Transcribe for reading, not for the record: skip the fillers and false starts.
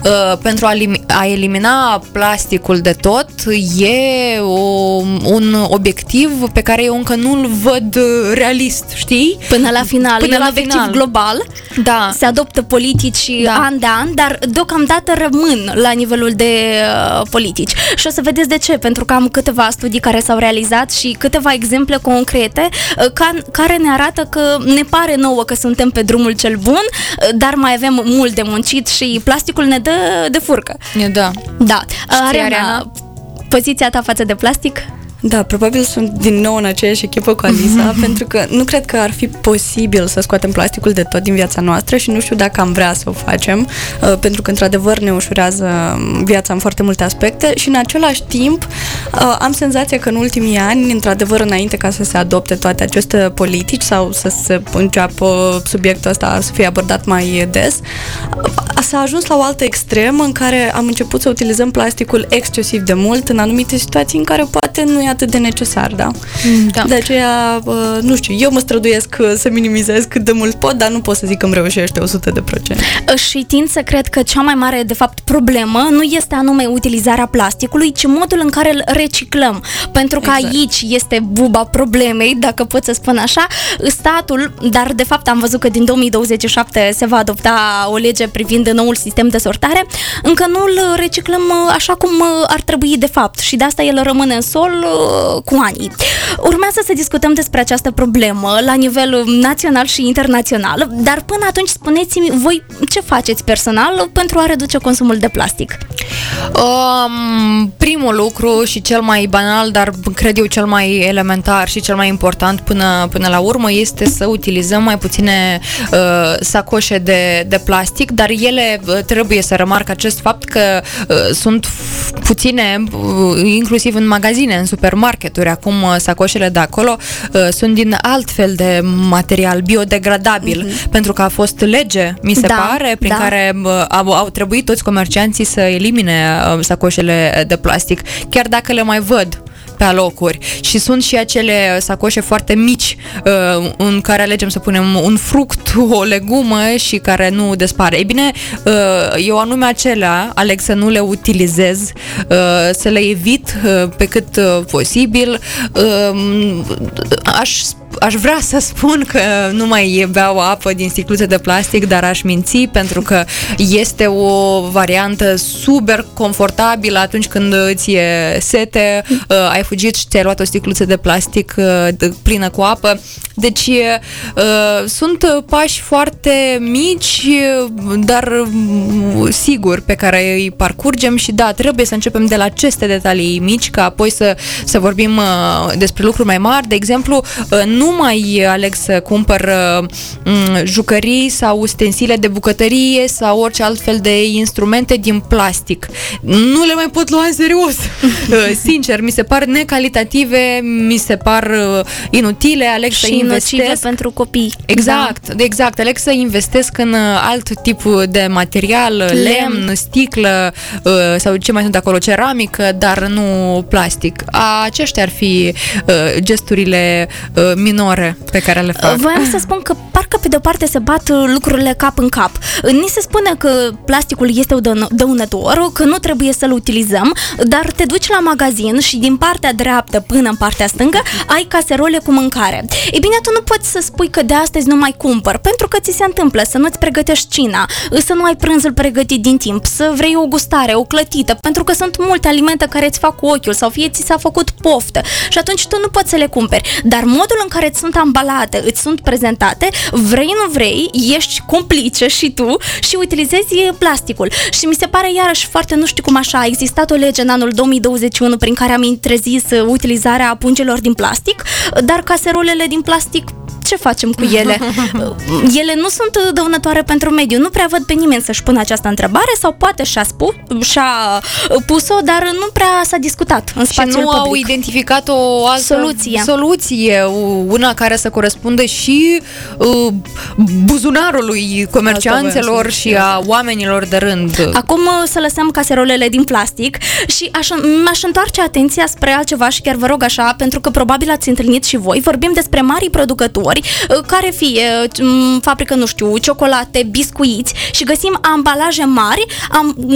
pentru a elimina plasticul de tot e un obiectiv pe care eu încă nu-l văd realist, știi? Până la final, Până e un la obiectiv final. global, Da. se adoptă politici an de an, dar deocamdată rămân la nivelul de politici. Și o să vedeți de ce, pentru că am câteva studii care s-au realizat și câteva exemple concrete care ne arată că ne pare nouă că suntem pe drumul cel bun, dar mai avem mult de muncit și plasticul ne dă de furcă. Da. Da. Ariana, Ariana, poziția ta față de plastic? Da, probabil sunt din nou în aceeași echipă cu Alisa, pentru că nu cred că ar fi posibil să scoatem plasticul de tot din viața noastră și nu știu dacă am vrea să o facem, pentru că într-adevăr ne ușurează viața în foarte multe aspecte și în același timp am senzația că în ultimii ani, într-adevăr, înainte ca să se adopte toate aceste politici sau să se înceapă subiectul ăsta să fie abordat mai des, s-a ajuns la o altă extremă în care am început să utilizăm plasticul excesiv de mult în anumite situații în care poate nu e atât de necesar, da? Da. De aceea, nu știu, eu mă străduiesc să minimizez cât de mult pot, dar nu pot să zic că îmi reușește 100%. Și tind să cred că cea mai mare, de fapt, problemă nu este anume utilizarea plasticului, ci modul în care îl reciclăm. Pentru că aici este buba problemei, dacă pot să spun așa. Statul, dar de fapt am văzut că din 2027 se va adopta o lege privind noul sistem de sortare, încă nu îl reciclăm așa cum ar trebui de fapt și de asta el rămâne în sol cu ani. Urmează să discutăm despre această problemă la nivel național și internațional, dar până atunci spuneți-mi voi ce faceți personal pentru a reduce consumul de plastic. Primul lucru și cel mai banal, dar cred eu cel mai elementar și cel mai important până la urmă este să utilizăm mai puține sacoșe de plastic, dar ele trebuie să remarc acest fapt că sunt puține, inclusiv în magazine, în supermarketuri. Acum sacoșele de acolo sunt din alt fel de material biodegradabil, pentru că a fost lege, mi se pare, prin care au trebuit toți comercianții să elimine sacoșele de plastic, chiar dacă le mai văd pe alocuri. Și sunt și acele sacoșe foarte mici în care alegem să punem un fruct, o legumă și care nu dispare. Ei bine, eu anume acelea aleg să nu le utilizez, să le evit pe cât posibil. Aș vrea să spun că nu mai beau apă din sticluțe de plastic, dar aș minți, pentru că este o variantă super confortabilă atunci când îți e sete, ai fugit și ți-ai luat o sticluță de plastic plină cu apă. Deci sunt pași foarte mici, dar sigur, pe care îi parcurgem și da, trebuie să începem de la aceste detalii mici, ca apoi să vorbim despre lucruri mai mari. De exemplu, nu mai aleg să cumpăr jucării sau ustensile de bucătărie sau orice altfel de instrumente din plastic. Nu le mai pot lua în serios. Sincer, mi se par necalitative, mi se par inutile, aleg să investesc pentru copii. Exact, aleg să investesc în alt tip de material, lemn, sticlă sau ce mai sunt acolo, ceramică, dar nu plastic. Aceștia ar fi gesturile minore pe care le fac. Voiam să spun că parcă pe de-o parte se bat lucrurile cap în cap. Ni se spune că plasticul este dăunător, că nu trebuie să-l utilizăm, dar te duci la magazin și din partea dreaptă până în partea stângă ai caserole cu mâncare. Ei bine, tu nu poți să spui că de astăzi nu mai cumpăr, pentru că ți se întâmplă să nu-ți pregătești cina, să nu ai prânzul pregătit din timp, să vrei o gustare, o clătită, pentru că sunt multe alimente care îți fac ochiul sau fie ți s-a făcut poftă și atunci tu nu poți să le cumperi. Dar modul în care îți sunt ambalate, îți sunt prezentate, vrei, nu vrei, ești complice și tu și utilizezi plasticul. Și mi se pare iarăși foarte, nu știu cum așa, a existat o lege în anul 2021 prin care am interzis utilizarea pungelor din plastic, dar caserolele din plastic, ce facem cu ele? Ele nu sunt dăunătoare pentru mediu. Nu prea văd pe nimeni să-și pună această întrebare sau poate și-a pus-o, dar nu prea s-a discutat în spațiul public. Și nu au identificat o altă soluție, una care să corespundă și buzunarului comercianților și a oamenilor de rând. Acum să lăsăm caserolele din plastic și m-aș întoarce atenția spre altceva și chiar vă rog așa, pentru că probabil ați întâlnit și voi, vorbim despre marii producători care fie fabrică, nu știu, ciocolate, biscuiți și găsim ambalaje mari,